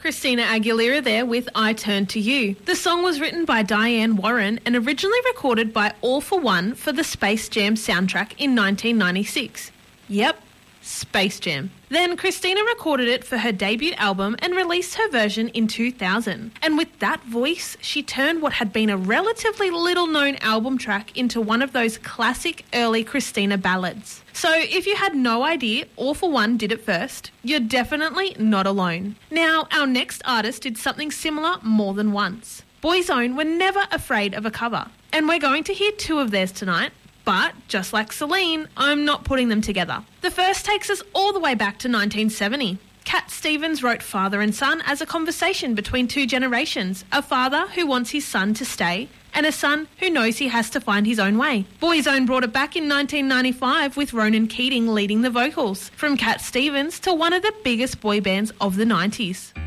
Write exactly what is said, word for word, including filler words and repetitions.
Christina Aguilera there with I Turn to You. The song was written by Diane Warren and originally recorded by All for One for the Space Jam soundtrack in nineteen ninety-six. Yep, Space Jam. Then Christina recorded it for her debut album and released her version in two thousand. And with that voice, she turned what had been a relatively little-known album track into one of those classic early Christina ballads. So if you had no idea All for One did it first, you're definitely not alone. Now, our next artist did something similar more than once. Boyzone were never afraid of a cover, and we're going to hear two of theirs tonight. But, just like Celine, I'm not putting them together. The first takes us all the way back to nineteen seventy. Cat Stevens wrote Father and Son as a conversation between two generations, a father who wants his son to stay and a son who knows he has to find his own way. Boyzone brought it back in nineteen ninety-five with Ronan Keating leading the vocals, from Cat Stevens to one of the biggest boy bands of the nineties.